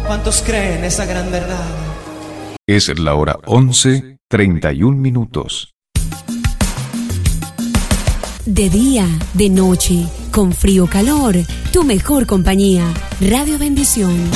¿Cuántos creen esa gran verdad? Es la hora 11:31. De día, de noche, con frío o calor, tu mejor compañía, Radio Bendición.